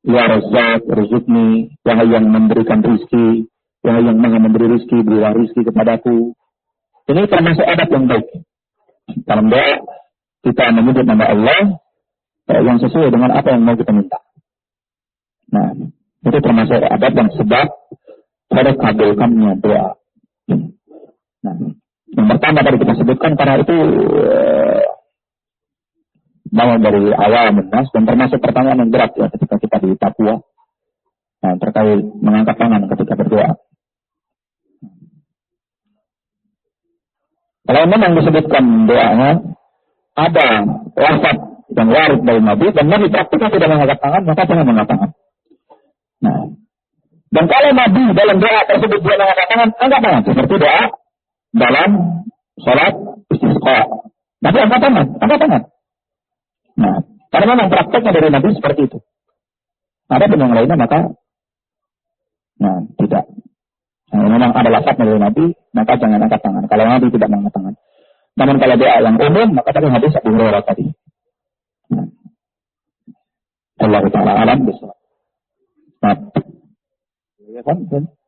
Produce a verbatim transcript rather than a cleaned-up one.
Ya Razzaq, rizukni, wahai yang memberikan rizki, wahai yang maha memberi rizki, berilah rizki kepadaku. Ini termasuk adab yang baik. Dalam doa, kita menyebut nama Allah yang sesuai dengan apa yang mau kita minta. Nah, itu termasuk adab yang sebab pada kabulkannya doa. Nah, yang pertama tadi kita sebutkan karena itu bahwa dari awal menas dan termasuk pertanyaan yang berat ya ketika kita di Papua, nah, terkait mengangkat tangan ketika berdoa. Kalau memang disebutkan doanya ada lafaz yang warid dari Nabi dan Nabi praktiknya tidak mengangkat tangan, maka jangan mengangkat tangan. Nah, dan kalau Nabi dalam doa tersebut dia mengangkat tangan, angkat tangan seperti doa dalam sholat istisqa. Nabi angkat tangan, angkat tangan. Nah, karena memang prakteknya dari Nabi seperti itu. Ada pun yang lainnya maka, nah tidak. Nah, memang ada lafaz dari Nabi, maka jangan angkat tangan. Kalau Nabi tidak mengangkat tangan. Namun kalau doa yang umum, maka tadi hadis Abu Hurairah tadi. Nah, Allah Taala alam besar. Nah, ya kan?